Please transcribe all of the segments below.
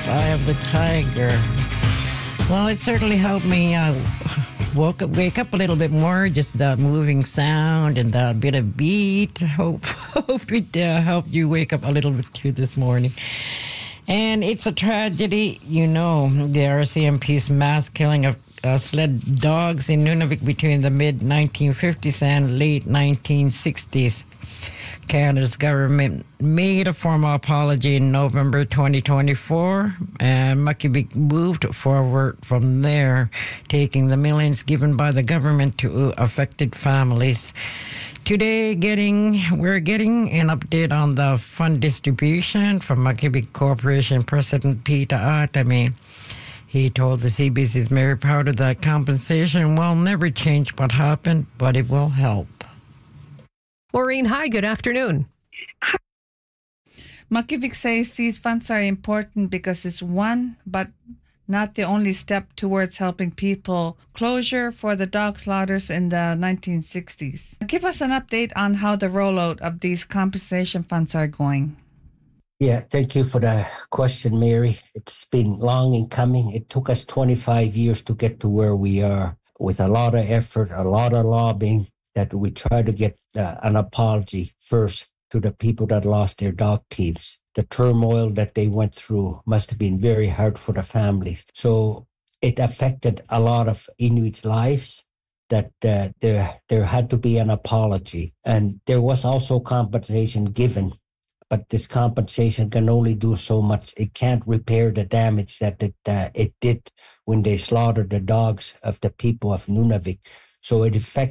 Eye of the Tiger. Well, it certainly helped me wake up a little bit more. Just the moving sound and the bit of beat. Hope it helped you wake up a little bit too this morning. And it's a tragedy, the RCMP's mass killing of sled dogs in Nunavik between the mid-1950s and late 1960s. Canada's government made a formal apology in November 2024, and Makivik moved forward from there, taking the millions given by the government to affected families. Today, we're getting an update on the fund distribution from Makivik Corporation President Peter Atami. He told the CBC's Mary Powder that compensation will never change what happened, but it will help. Maureen, hi, good afternoon. Makivik says these funds are important because it's one, but not the only step towards helping people closure for the dog slaughters in the 1960s. Give us an update on how the rollout of these compensation funds are going. Yeah, thank you for the question, Mary. It's been long in coming. It took us 25 years to get to where we are with a lot of effort, a lot of lobbying, that we try to get an apology first to the people that lost their dog teams. The turmoil that they went through must have been very hard for the families. So it affected a lot of Inuit lives, that there had to be an apology. And there was also compensation given, but this compensation can only do so much. It can't repair the damage that it did when they slaughtered the dogs of the people of Nunavik. So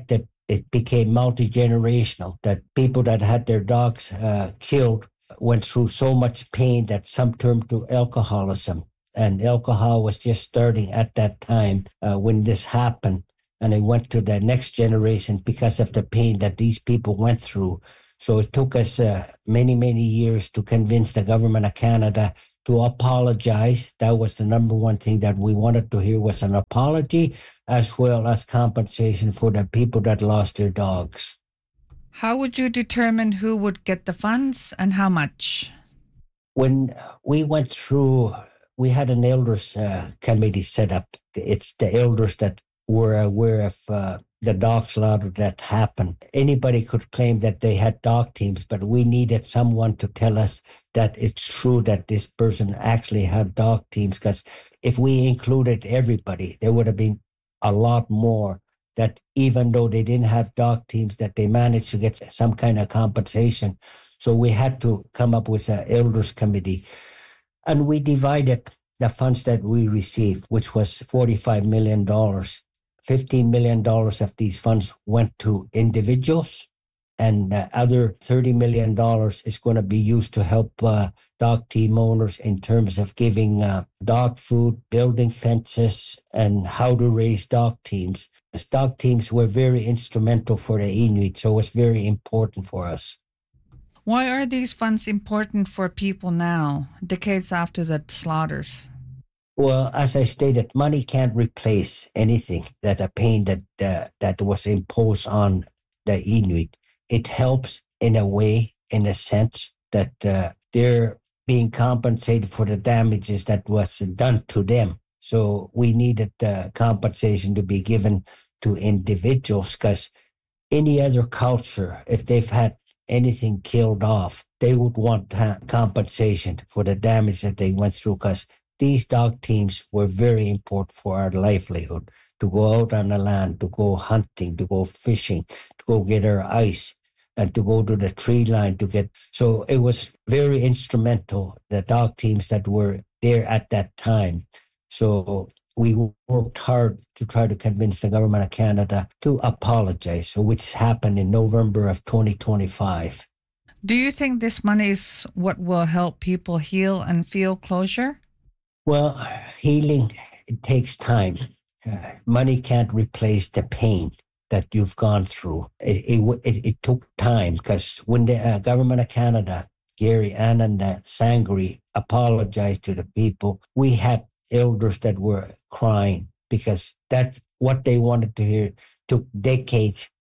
it became multi-generational, that people that had their dogs killed went through so much pain that some turned to alcoholism. And alcohol was just starting at that time when this happened. And it went to the next generation because of the pain that these people went through. So it took us many, many years to convince the government of Canada to apologize. That was the number one thing that we wanted to hear, was an apology, as well as compensation for the people that lost their dogs. How would you determine who would get the funds and how much? When we went through, we had an elders committee set up. It's the elders that were aware of the dog slaughter that happened. Anybody could claim that they had dog teams, but we needed someone to tell us that it's true that this person actually had dog teams, because if we included everybody, there would have been a lot more that, even though they didn't have dog teams, that they managed to get some kind of compensation. So we had to come up with an elders committee. And we divided the funds that we received, which was $45 million. $15 million of these funds went to individuals, and the other $30 million is going to be used to help dog team owners in terms of giving dog food, building fences, and how to raise dog teams. As dog teams were very instrumental for the Inuit, so it was very important for us. Why are these funds important for people now, decades after the slaughters? Well, as I stated, money can't replace anything, that a pain that was imposed on the Inuit. It helps in a way, in a sense, that they're being compensated for the damages that was done to them. So we needed compensation to be given to individuals, because any other culture, if they've had anything killed off, they would want compensation for the damage that they went through, because these dog teams were very important for our livelihood, to go out on the land, to go hunting, to go fishing, to go get our ice, and to go to the tree line to get. So it was very instrumental, the dog teams that were there at that time. So we worked hard to try to convince the government of Canada to apologize, which happened in November of 2025. Do you think this money is what will help people heal and feel closure? Well, healing, it takes time. Money can't replace the pain that you've gone through. It took time, because when the government of Canada, Gary Anand Sangri, apologized to the people, we had elders that were crying, because that's what they wanted to hear. Took decades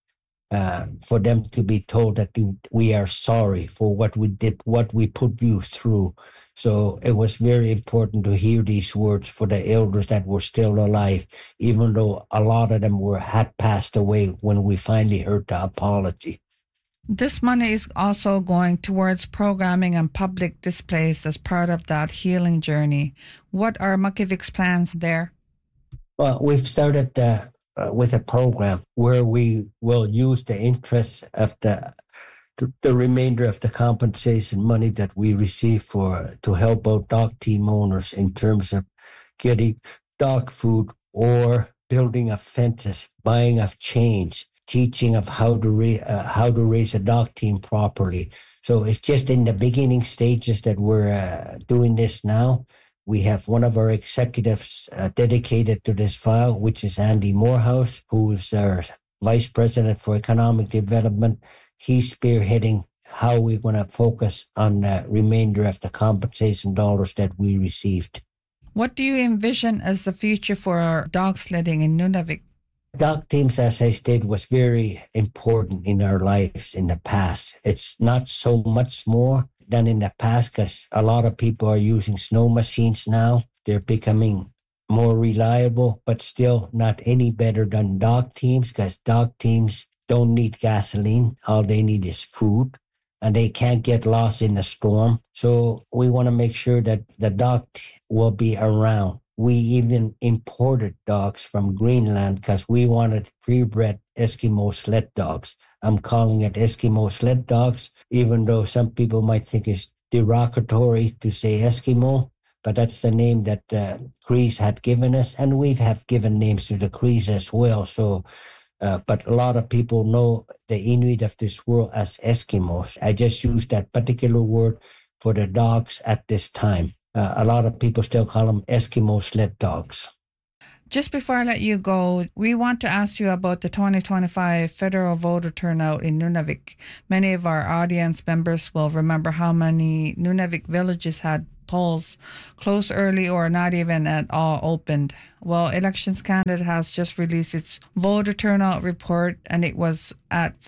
for them to be told that we are sorry for what we did, what we put you through. So it was very important to hear these words for the elders that were still alive, even though a lot of them had passed away when we finally heard the apology. This money is also going towards programming and public displays as part of that healing journey. What are Muckievic's plans there? Well, we've started with a program where we will use the interest of the remainder of the compensation money that we receive to help out dog team owners in terms of getting dog food or building of fences, buying of chains, teaching of how to raise a dog team properly. So it's just in the beginning stages that we're doing this now. We have one of our executives dedicated to this file, which is Andy Morehouse, who is our Vice President for Economic Development. He's spearheading how we're going to focus on the remainder of the compensation dollars that we received. What do you envision as the future for dog sledding in Nunavik? Dog teams, as I stated, was very important in our lives in the past. It's not so much more than in the past because a lot of people are using snow machines now. They're becoming more reliable, but still not any better than dog teams because dog teams don't need gasoline. All they need is food, and they can't get lost in a storm. So we want to make sure that the dog will be around. We even imported dogs from Greenland because we wanted purebred Eskimo sled dogs. I'm calling it Eskimo sled dogs, even though some people might think it's derogatory to say Eskimo, but that's the name that Crees had given us, and we have given names to the Crees as well. So, but a lot of people know the Inuit of this world as Eskimos. I just used that particular word for the dogs at this time. A lot of people still call them Eskimo sled dogs. Just before I let you go, we want to ask you about the 2025 federal voter turnout in Nunavik. Many of our audience members will remember how many Nunavik villages had polls closed early or not even at all opened. Well, Elections Canada has just released its voter turnout report, and it was at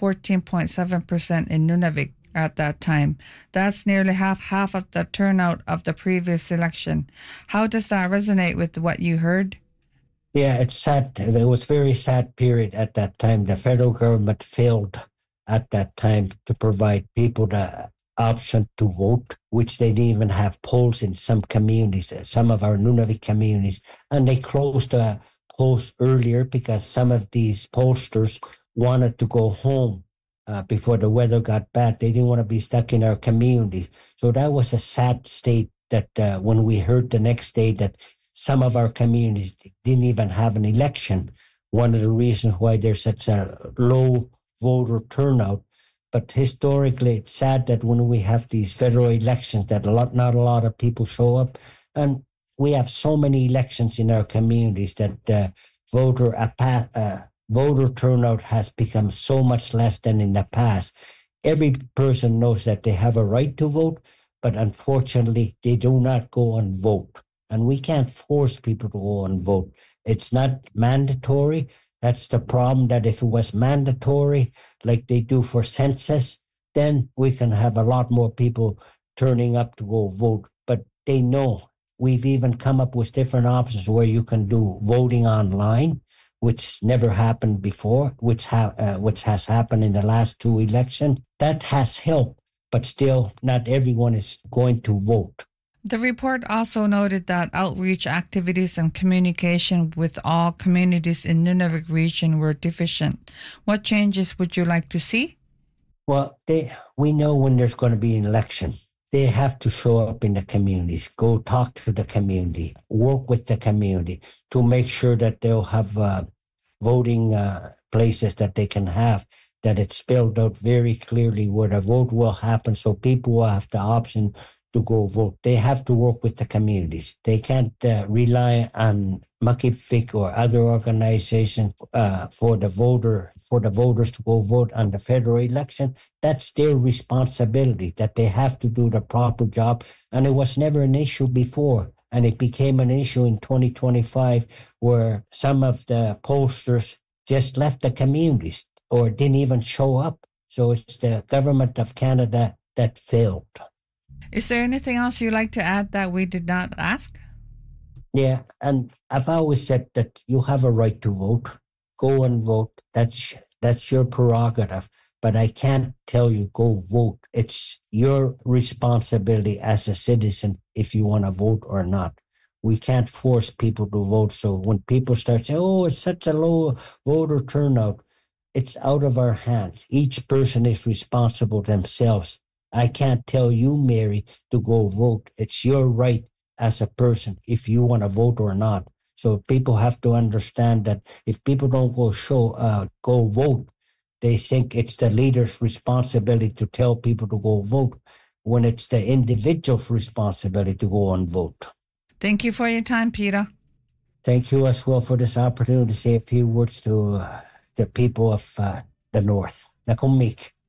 14.7% in Nunavik at that time. That's nearly half of the turnout of the previous election. How does that resonate with what you heard? Yeah, it's sad. It was a very sad period at that time. The federal government failed at that time to provide people the option to vote, which they didn't even have polls in some communities, some of our Nunavik communities. And they closed the polls earlier because some of these pollsters wanted to go home before the weather got bad. They didn't want to be stuck in our community. So that was a sad state that when we heard the next day that some of our communities didn't even have an election, one of the reasons why there's such a low voter turnout. But historically, it's sad that when we have these federal elections that not a lot of people show up. And we have so many elections in our communities that voter turnout has become so much less than in the past. Every person knows that they have a right to vote, but unfortunately, they do not go and vote. And we can't force people to go and vote. It's not mandatory. That's the problem, that if it was mandatory, like they do for census, then we can have a lot more people turning up to go vote. But they know. We've even come up with different options where you can do voting online, which never happened before, which has happened in the last two elections. That has helped, but still not everyone is going to vote. The report also noted that outreach activities and communication with all communities in Nunavik region were deficient. What changes would you like to see? Well, we know when there's going to be an election. They have to show up in the communities, go talk to the community, work with the community to make sure that they'll have voting places that they can have, that it's spelled out very clearly where the vote will happen so people will have the option to go vote. They have to work with the communities. They can't rely on Muckievik or other organizations for the voters to go vote on the federal election. That's their responsibility, that they have to do the proper job. And it was never an issue before. And it became an issue in 2025 where some of the pollsters just left the communities. or didn't even show up. So it's the government of Canada that failed. Is there anything else you'd like to add that we did not ask? Yeah, and I've always said that you have a right to vote. Go and vote. That's your prerogative. But I can't tell you go vote. It's your responsibility as a citizen if you want to vote or not. We can't force people to vote. So when people start saying, oh, it's such a low voter turnout, it's out of our hands. Each person is responsible themselves. I can't tell you, Mary, to go vote. It's your right as a person if you want to vote or not. So people have to understand that if people don't go vote, they think it's the leader's responsibility to tell people to go vote when it's the individual's responsibility to go and vote. Thank you for your time, Peter. Thank you as well for this opportunity to say a few words to the people of the North. Nakumik.